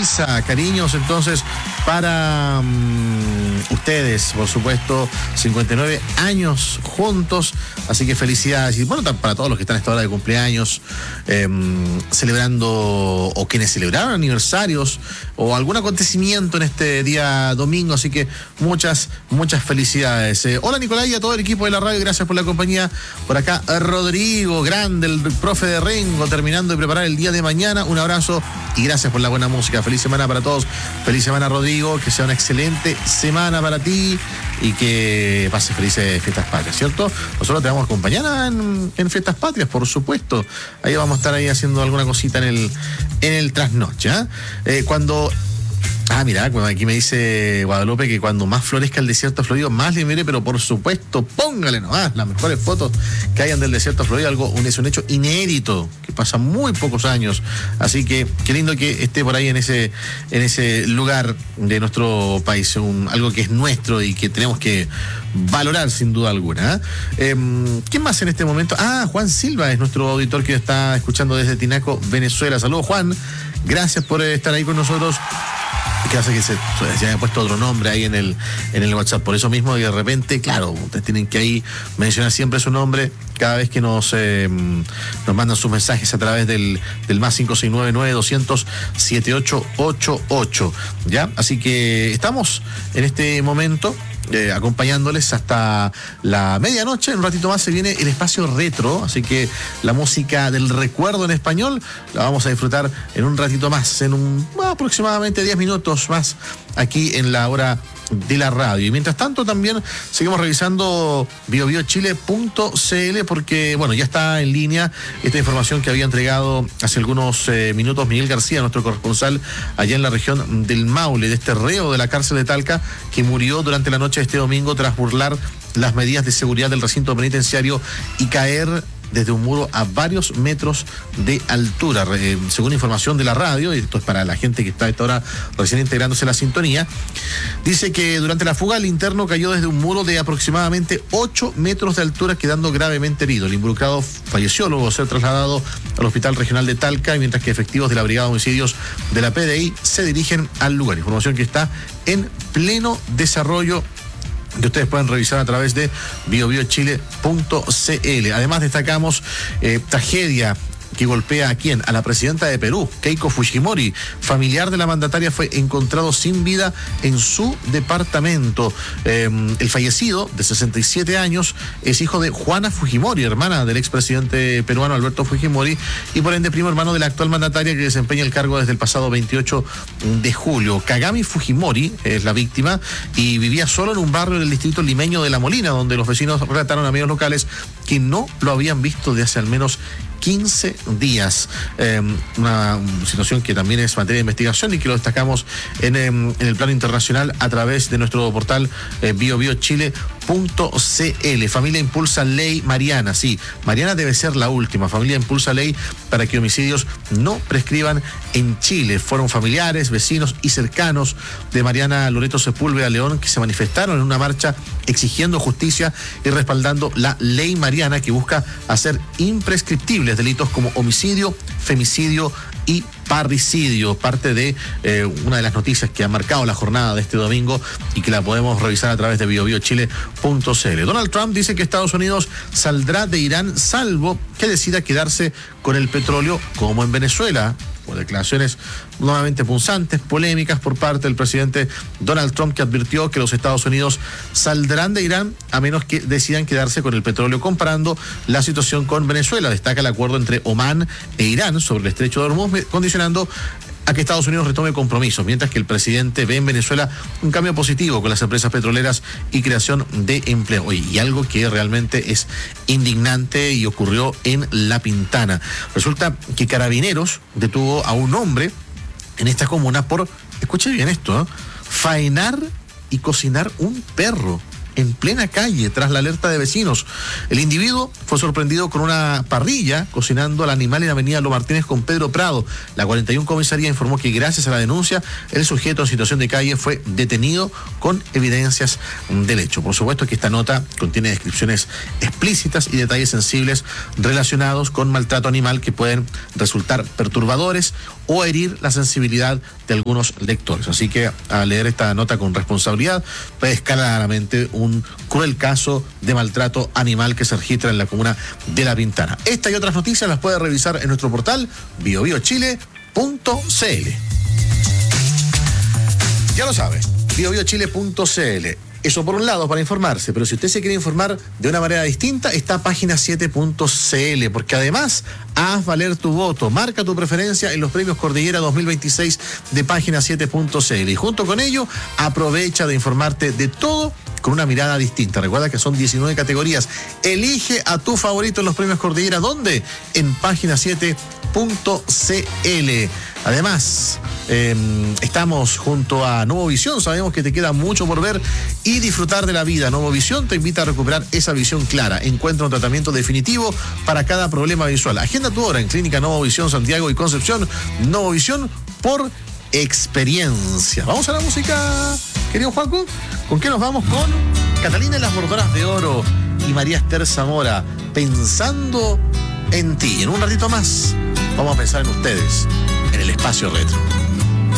Elsa, cariños entonces para ustedes, por supuesto, 59 años juntos, así que felicidades. Y bueno, para todos los que están a esta hora de cumpleaños, celebrando, o quienes celebraron aniversarios, o algún acontecimiento en este día domingo, así que muchas felicidades. Hola Nicolás y a todo el equipo de la radio, gracias por la compañía. Por acá Rodrigo, grande, el profe de Rengo, terminando de preparar el día de mañana. Un abrazo y gracias por la buena música. Feliz semana para todos. Feliz semana, Rodrigo, que sea una excelente semana para ti y que pases felices fiestas patrias, ¿cierto? Nosotros te vamos a acompañar en fiestas patrias, por supuesto. Ahí vamos a estar ahí haciendo alguna cosita en el trasnoche, ¿eh? Mira, aquí me dice Guadalupe que cuando más florezca el desierto florido, más le mire, pero por supuesto, póngale nomás las mejores fotos que hayan del desierto florido. Es un hecho inédito, que pasa muy pocos años. Así que qué lindo que esté por ahí en ese lugar de nuestro país, algo que es nuestro y que tenemos que valorar sin duda alguna. ¿Quién más en este momento? Juan Silva es nuestro auditor que está escuchando desde Tinaco, Venezuela. Saludos, Juan. Gracias por estar ahí con nosotros. Que hace que se haya puesto otro nombre ahí en el WhatsApp. Por eso mismo, y de repente, claro, ustedes tienen que ahí mencionar siempre su nombre cada vez que nos mandan sus mensajes a través del más 569-9200-7888. ¿Ya? Así que estamos en este momento acompañándoles hasta la medianoche. En un ratito más se viene el espacio retro, así que la música del recuerdo en español la vamos a disfrutar en un ratito más, en aproximadamente 10 minutos más aquí en la hora de la radio. Y mientras tanto también seguimos revisando biobiochile.cl porque, bueno, ya está en línea esta información que había entregado hace algunos minutos Miguel García, nuestro corresponsal allá en la región del Maule, de este reo de la cárcel de Talca que murió durante la noche de este domingo tras burlar las medidas de seguridad del recinto penitenciario y caer desde un muro a varios metros de altura. Según información de la radio, y esto es para la gente que está a esta hora recién integrándose a la sintonía, dice que durante la fuga el interno cayó desde un muro de aproximadamente 8 metros de altura, quedando gravemente herido. El involucrado falleció luego de ser trasladado al Hospital Regional de Talca, mientras que efectivos de la Brigada de Homicidios de la PDI se dirigen al lugar. Información que está en pleno desarrollo, que ustedes pueden revisar a través de biobiochile.cl. Además destacamos tragedia que golpea ¿a quién? A la presidenta de Perú, Keiko Fujimori. Familiar de la mandataria fue encontrado sin vida en su departamento. El fallecido, de 67 años, es hijo de Juana Fujimori, hermana del expresidente peruano Alberto Fujimori, y por ende primo hermano de la actual mandataria que desempeña el cargo desde el pasado 28 de julio. Kagami Fujimori es la víctima y vivía solo en un barrio del distrito limeño de La Molina, donde los vecinos relataron a medios locales que no lo habían visto de hace al menos 15 días. Una situación que también es materia de investigación y que lo destacamos en el plano internacional a través de nuestro portal biobiochile.cl. Familia impulsa ley Mariana. Sí, Mariana debe ser la última. Familia impulsa ley para que homicidios no prescriban en Chile. Fueron familiares, vecinos y cercanos de Mariana Loreto Sepúlveda León que se manifestaron en una marcha exigiendo justicia y respaldando la ley Mariana, que busca hacer imprescriptibles delitos como homicidio, femicidio y parricidio. Parte de una de las noticias que ha marcado la jornada de este domingo y que la podemos revisar a través de biobiochile.cl. Donald Trump dice que Estados Unidos saldrá de Irán salvo que decida quedarse con el petróleo, como en Venezuela. Por declaraciones nuevamente punzantes, polémicas por parte del presidente Donald Trump, que advirtió que los Estados Unidos saldrán de Irán a menos que decidan quedarse con el petróleo, comparando la situación con Venezuela. Destaca el acuerdo entre Omán e Irán sobre el estrecho de Hormuz, condicionando a que Estados Unidos retome compromisos, mientras que el presidente ve en Venezuela un cambio positivo con las empresas petroleras y creación de empleo. Y algo que realmente es indignante y ocurrió en La Pintana. Resulta que Carabineros detuvo a un hombre en esta comuna por, escuche bien esto, faenar y cocinar un perro. en plena calle tras la alerta de vecinos. El individuo fue sorprendido con una parrilla cocinando al animal en la avenida Lo Martínez con Pedro Prado. La 41 comisaría informó que gracias a la denuncia, el sujeto en situación de calle fue detenido con evidencias del hecho. Por supuesto que esta nota contiene descripciones explícitas y detalles sensibles relacionados con maltrato animal que pueden resultar perturbadores o herir la sensibilidad de algunos lectores. Así que al leer esta nota con responsabilidad, puede claramente un cruel caso de maltrato animal que se registra en la comuna de La Pintana. Esta y otras noticias las puede revisar en nuestro portal biobiochile.cl. Ya lo sabe, biobiochile.cl. Eso por un lado, para informarse, pero si usted se quiere informar de una manera distinta, está página7.cl, porque además, haz valer tu voto, marca tu preferencia en los premios Cordillera 2026 de página7.cl y junto con ello, aprovecha de informarte de todo con una mirada distinta. Recuerda que son 19 categorías. Elige a tu favorito en los premios Cordillera. ¿Dónde? En página7.cl. Además, estamos junto a Novovisión. Sabemos que te queda mucho por ver y disfrutar de la vida. Novovisión te invita a recuperar esa visión clara. Encuentra un tratamiento definitivo para cada problema visual. Agenda tu hora en Clínica Novovisión Santiago y Concepción. Novovisión por experiencia. Vamos a la música, querido Juanco. ¿Con qué nos vamos? Con Catalina y las Bordonas de Oro y María Esther Zamora, Pensando en ti. En un ratito más vamos a pensar en ustedes, en el espacio retro.